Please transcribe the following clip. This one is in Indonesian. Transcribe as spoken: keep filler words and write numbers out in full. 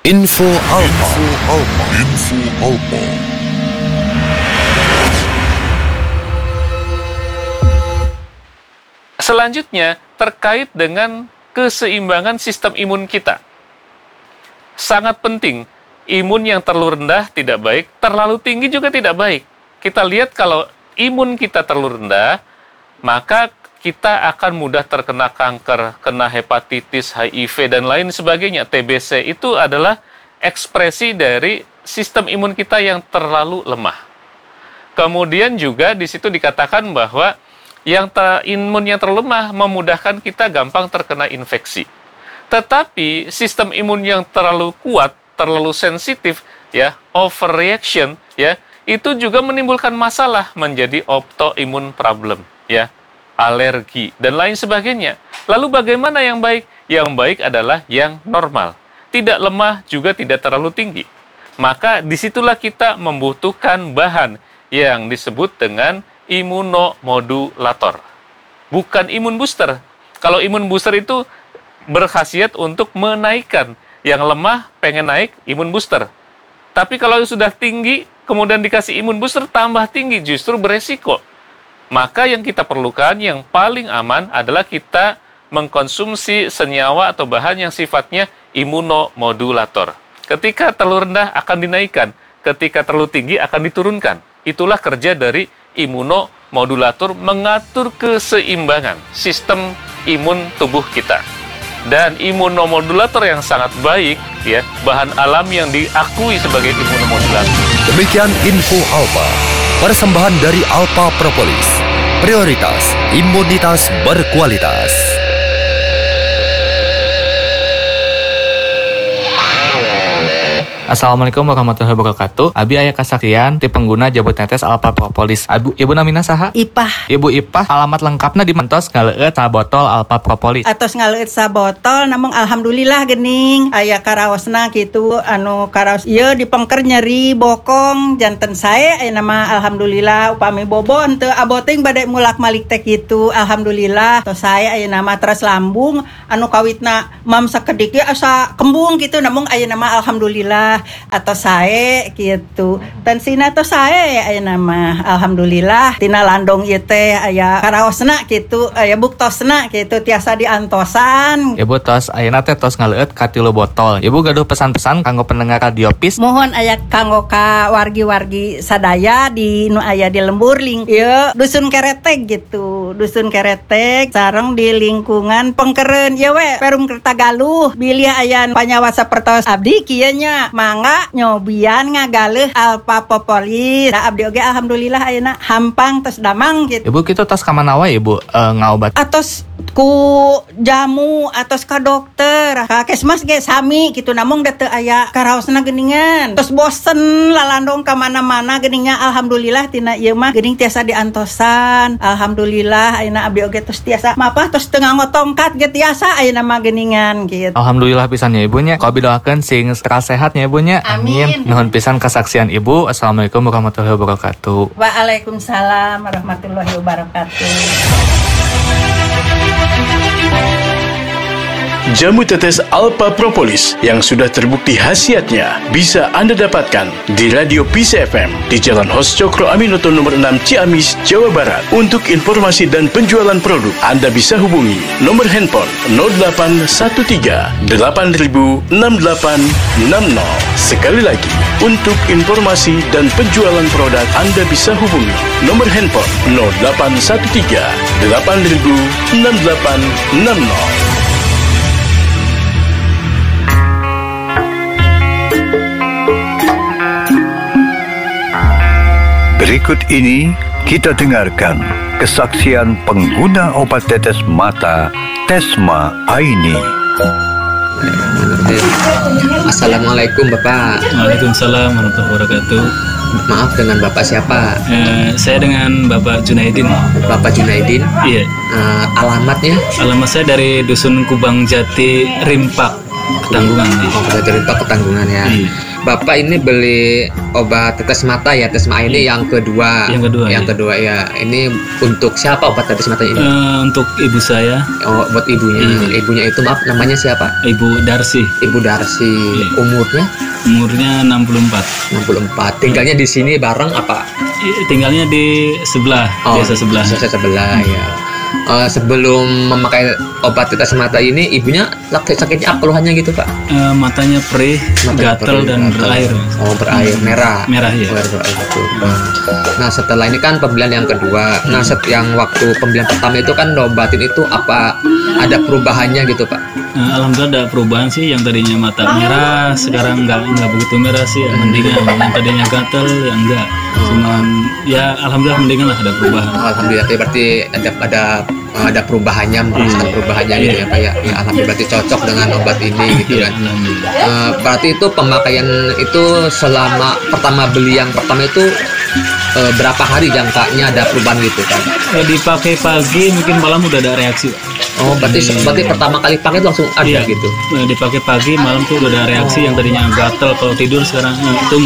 Info Alpa. Info Alpa. Info Alpa. Selanjutnya terkait dengan keseimbangan sistem imun kita. Sangat penting, imun yang terlalu rendah tidak baik, terlalu tinggi juga tidak baik. Kita lihat kalau imun kita terlalu rendah, maka kita akan mudah terkena kanker, kena hepatitis, H I V, dan lain sebagainya. T B C itu adalah ekspresi dari sistem imun kita yang terlalu lemah. Kemudian juga di situ dikatakan bahwa yang ter, imun yang terlalu lemah memudahkan kita gampang terkena infeksi. Tetapi sistem imun yang terlalu kuat, terlalu sensitif, ya, overreaction, ya, itu juga menimbulkan masalah menjadi autoimmune problem, ya, alergi dan lain sebagainya. Lalu bagaimana yang baik? Yang baik adalah yang normal, tidak lemah juga tidak terlalu tinggi. Maka disitulah kita membutuhkan bahan yang disebut dengan imunomodulator, bukan imun booster. Kalau imun booster itu berkhasiat untuk menaikkan, yang lemah pengen naik imun booster. Tapi kalau sudah tinggi, kemudian dikasih imun booster tambah tinggi, justru beresiko. Maka yang kita perlukan, yang paling aman adalah kita mengkonsumsi senyawa atau bahan yang sifatnya imunomodulator. Ketika terlalu rendah akan dinaikkan, ketika terlalu tinggi akan diturunkan. Itulah kerja dari imunomodulator, mengatur keseimbangan sistem imun tubuh kita. Dan imunomodulator yang sangat baik, ya, bahan alami yang diakui sebagai imunomodulator. Demikian Info Alpa, persembahan dari Alpa Propolis, prioritas imunitas berkualitas. Assalamualaikum warahmatullahi wabarakatuh. Abi aya kasaksian ti pengguna jabut tetes Alpa Propolis. Abu, ibu namina saha? Ipah. Ibu Ipah, alamat lengkapna di mentos ngaleueut sabotol Alpa Propolis. Atos ngaleueut sabotol, namun alhamdulillah geuning aya karaosna kitu, anu karaos ieu dipengker nyeri bokong janten sae aya nama alhamdulillah upami bobon teu aboting bade mulak malik teh kitu. Alhamdulillah tos sae aya nama teras lambung anu kawitna mam sakedik ge asa kembung kitu, namun aya nama alhamdulillah atau sae gitu. Tensina atau sae aya nama alhamdulillah tina landong ieu teh aya karaosna kitu, aya buktosna kitu tiasa diantosan. Ibu tos ayeuna teh tos ngaleueut ka tilu botol. Ibu gaduh pesan-pesan kanggo pendengar Radio Pis. Mohon aya kanggo ka wargi-wargi sadaya di nu aya di Lemburling. Ieu dusun Keretek gitu. Dusun Keretek sareng di lingkungan Pengkeren ieu we Perum Kertagaluh. Bilih aya panyawa sapertos abdi kieu nya mangga nyobian ngagaleuh Alpa Propolis. Da abdi oge alhamdulillah ayeuna hampang tos damang gitu. Ibu kitu tos ka mana wae Ibu e, ngaobat? Atos ku jamu atos ka dokter, ka kesmas ge sami gitu, namun da teu aya karaosna geuningan. Tos bosen lalandong ka mana-mana geuningan, alhamdulillah tina ieu mah geuning tiasa diantosan. Alhamdulillah ayeuna abdi oge tos tiasa mapah tos teu ngangotongkat ge tiasa ayeuna mah geuningan gitu. Alhamdulillah pisan ya Ibunya. Ku abi doakeun sing serat sehat ya Ibunya. Amin. Nuhun pisan kesaksian Ibu. Assalamualaikum warahmatullahi wabarakatuh. Waalaikumsalam warahmatullahi wabarakatuh. Jamu tetes Alpa Propolis yang sudah terbukti khasiatnya bisa Anda dapatkan di Radio Pis F M di Jalan Hos Cokro Aminoto nomor enam Ciamis, Jawa Barat. Untuk informasi dan penjualan produk, Anda bisa hubungi nomor handphone nol delapan satu tiga delapan nol enam delapan enam nol. Sekali lagi, untuk informasi dan penjualan produk, Anda bisa hubungi nomor handphone nol delapan satu tiga delapan nol enam delapan enam nol. Berikut ini kita dengarkan kesaksian pengguna obat tetes mata Tesma Aini. Assalamualaikum Bapak. Waalaikumsalam warahmatullahi wabarakatuh. Maaf, dengan Bapak siapa? Eh, saya dengan Bapak Junaidin. Bapak Junaidin? Iya. Uh, alamatnya? Alamat saya dari Dusun Kubang Jati, Rimpak, Ketanggungan. Oh, dari Rimpak Ketanggungan ya. Iya. Bapak ini beli obat tetes mata ya, Tesma ini yang kedua. Yang kedua, Yang iya. kedua ya. Ini untuk siapa obat tetes mata ini? Eh, untuk ibu saya, Oh, buat ibunya. Iya. Ibunya itu maaf namanya siapa? Ibu Darsi, Ibu Darsi. Iya. Umurnya umurnya enam puluh empat. enam puluh empat. Tinggalnya di sini bareng apa? I- Tinggalnya di sebelah, desa sebelah. Desa sebelah ya. Eh, sebelum memakai obat tetes mata ini, ibunya sakit sakitnya apa keluhannya gitu Pak? Eh, matanya perih, Matanya gatal perih, dan gatal. berair. Oh, berair merah. Merah, ya. Oh, berair itu. Nah, setelah ini kan pembelian yang kedua. Nah, set yang waktu pembelian pertama itu kan obatin itu apa ada perubahannya gitu, Pak? Eh, Alhamdulillah ada perubahan sih, yang tadinya mata merah sekarang nggak nggak begitu merah sih, ya, mendingan. Yang tadinya gatal ya enggak, cuman ya alhamdulillah mendingan lah, ada perubahan. Alhamdulillah berarti ada ada ada perubahannya, merasakan perubahannya gitu ya, Pak ya. Ya, alhamdulillah berarti cocok dengan obat ini gitu Iya, kan. alhamdulillah. Eh, berarti itu pemakaian itu selama pertama beli yang pertama itu eh, berapa hari jangkanya ada perubahan gitu kan? Eh, dipakai pagi mungkin malam udah ada reaksi, Pak. Oh, berarti berarti pertama kali pakai itu langsung ada Iya, gitu. eh, dipakai pagi malam tuh udah ada reaksi, yang tadinya gatal kalau tidur sekarang eh, itu